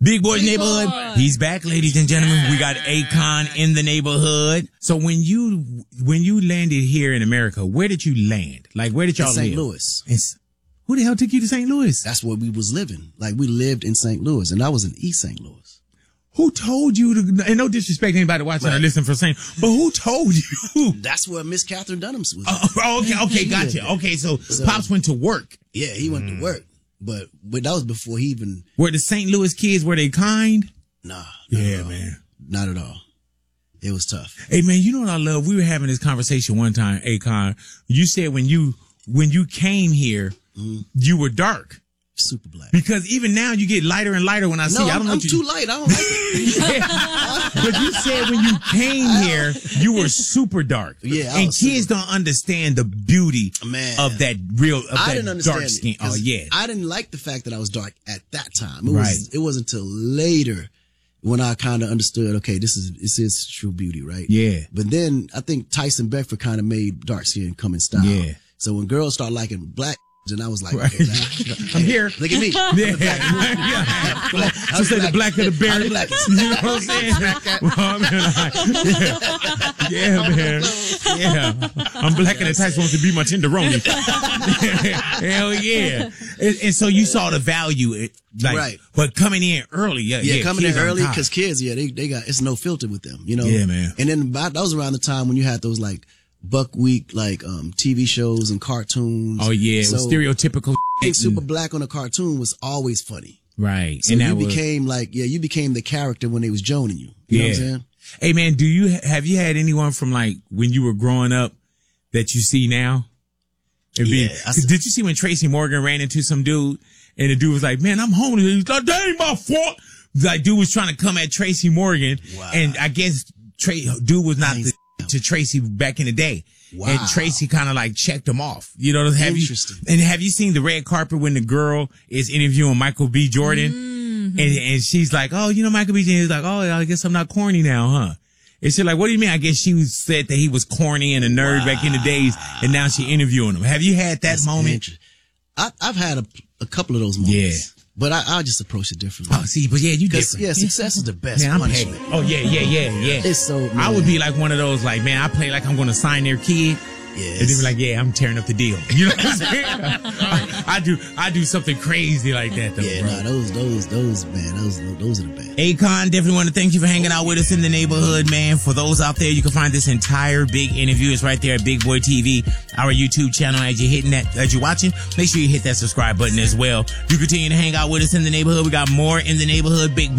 Big Boy's Neighborhood. He's back, ladies and gentlemen. We got Akon in the neighborhood. So when you landed here in America, where did you land? Like, where did y'all live? St. Louis. Who the hell took you to St. Louis? That's where we was living. Like, we lived in St. Louis, and I was in East St. Louis. Who told you to, and no disrespect to anybody watching or listening from St., but who told you? That's where Miss Catherine Dunham was. Okay, gotcha. Okay, so Pops went to work. Yeah, he went to work. But that was before he even... Were the St. Louis kids, were they kind? Nah. Yeah, man. Not at all. It was tough. Hey, man, you know what I love? We were having this conversation one time, Akon. You said when you came here, you were dark. Super black. Because even now you get lighter and lighter when I see you. I'm too light. I don't like it. But you said when you came here, you were super dark. Yeah. And kids don't understand the beauty of that I didn't understand dark skin. Oh, yeah. I didn't like the fact that I was dark at that time. It wasn't until later when I kind of understood, okay, this is true beauty, right? Yeah. But then I think Tyson Beckford kind of made dark skin come in style. Yeah. So when girls start liking black, and I was like, okay, I'm here. Look at me. Yeah. So say the black of the berry. You know what I'm saying? Yeah, man. Yeah. I'm black and the Tyson wants to be my tenderoni. Hell yeah. And so you saw the value. Right. But coming in early. Yeah, coming in early because kids, they got, it's no filter with them, you know? Yeah, man. And then that was around the time when you had those like, Buckwheat, like, TV shows and cartoons. Oh, yeah. It was stereotypical. Being super black on a cartoon was always funny. Right. So you became the character when they was joning you. You know what I'm saying? Hey, man, have you had anyone from like when you were growing up that you see now? Did you see when Tracy Morgan ran into some dude and the dude was like, man, I'm homeless. He's like, that ain't my fault. Like, dude was trying to come at Tracy Morgan. Wow. And I guess dude was not to Tracy back in the day. Wow. And Tracy kind of like checked him off. You know, have you seen the red carpet when the girl is interviewing Michael B. Jordan? Mm-hmm. And she's like, oh, you know, Michael B. Jordan is like, oh, I guess I'm not corny now, huh? And she's like, what do you mean? I guess she said that he was corny and a nerd back in the days, and now she interviewing him. Have you had that moment? I've had a couple of those moments. Yeah. But I just approach it differently. Oh, see, but yeah, you different. Yeah, success is the best punishment. Oh, yeah. It's so, man. I would be like one of those, like, man, I play like I'm going to sign their kid. Yeah. And they'd be like, yeah, I'm tearing up the deal. You know what I'm saying? I do something crazy like that, though. Yeah, bro. those are the best. Akon, definitely want to thank you for hanging out with us in the neighborhood, man. For those out there, you can find this entire big interview. It's right there at Big Boy TV, our YouTube channel. As you're watching, make sure you hit that subscribe button as well. You continue to hang out with us in the neighborhood. We got more in the neighborhood, Big Boy.